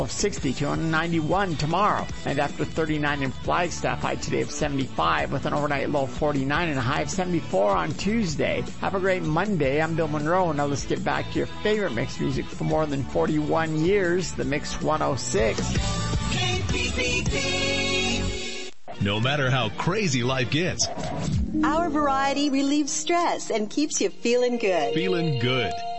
of 60 to 91 tomorrow. And after 39 in Flagstaff, high today of 75 with an overnight low of 49 and a high of 74 on Tuesday. Have a great Monday. I'm Bill Monroe. Now let's get back to your favorite mix music for more than 41 years, the Mix 106. No matter how crazy life gets, our variety relieves stress and keeps you feeling good. Feeling good.